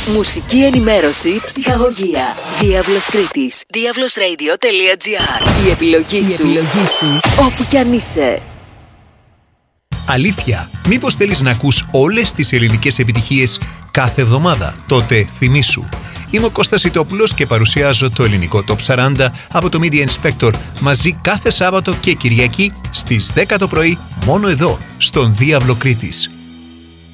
Μουσική ενημέρωση, ψυχαγωγία. Διάβλος Κρήτης. diavlosradio.gr. Η επιλογή σου. Όπου κι αν είσαι. Αλήθεια, μήπως θέλεις να ακούς όλες τις ελληνικές επιτυχίες κάθε εβδομάδα? Τότε θυμήσου. Είμαι ο Κώστας Ιτόπουλος και παρουσιάζω το ελληνικό Top 40 από το Media Inspector μαζί κάθε Σάββατο και Κυριακή στις 10 το πρωί μόνο εδώ, στον Διάβλο Κρήτης.